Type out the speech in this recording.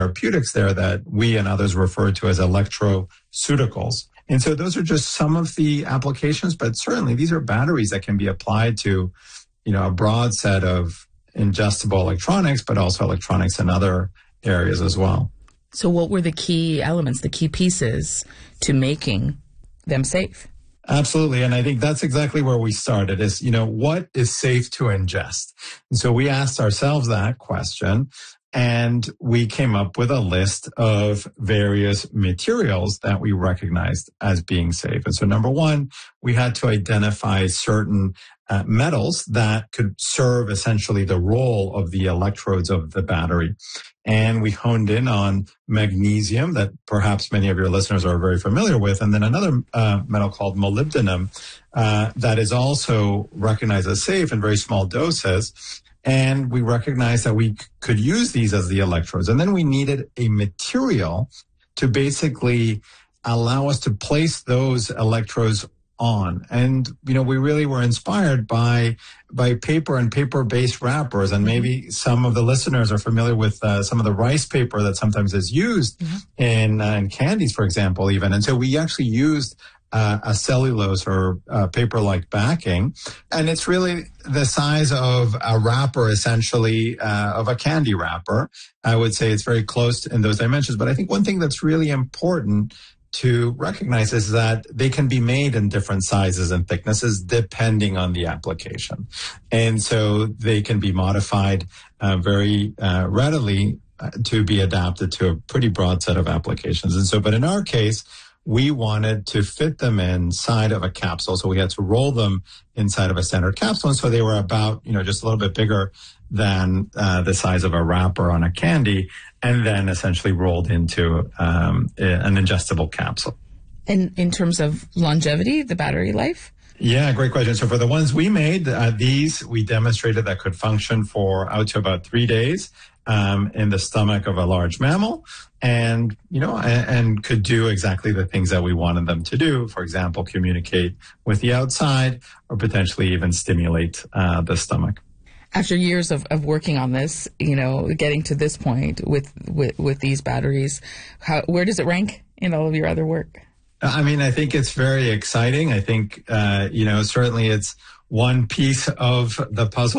therapeutics there that we and others refer to as electroceuticals. And so those are just some of the applications, but certainly these are batteries that can be applied to, a broad set of ingestible electronics, but also electronics in other areas as well. So what were the key elements, the key pieces to making them safe? Absolutely. And I think that's exactly where we started is, what is safe to ingest? And so we asked ourselves that question. And we came up with a list of various materials that we recognized as being safe. And so number one, we had to identify certain metals that could serve essentially the role of the electrodes of the battery. And we honed in on magnesium that perhaps many of your listeners are very familiar with. And then another metal called molybdenum that is also recognized as safe in very small doses. And we recognized that we could use these as the electrodes. And then we needed a material to basically allow us to place those electrodes on. And, we really were inspired by paper and paper-based wrappers. And maybe some of the listeners are familiar with some of the rice paper that sometimes is used in candies, for example, even. And so we actually used a cellulose or paper-like backing. And it's really the size of a wrapper, essentially, of a candy wrapper. I would say it's very close in those dimensions. But I think one thing that's really important to recognize is that they can be made in different sizes and thicknesses depending on the application. And so they can be modified very readily to be adapted to a pretty broad set of applications. And so, but in our case, we wanted to fit them inside of a capsule. So we had to roll them inside of a standard capsule. And so they were about, just a little bit bigger than the size of a wrapper on a candy, and then essentially rolled into an ingestible capsule. And in terms of longevity, the battery life? Yeah, great question. So for the ones we made, these we demonstrated that could function for out to about 3 days in the stomach of a large mammal, and and could do exactly the things that we wanted them to do. For example, communicate with the outside, or potentially even stimulate the stomach. After years of working on this, getting to this point with these batteries, where does it rank in all of your other work? I mean, I think it's very exciting. I think, certainly it's one piece of the puzzle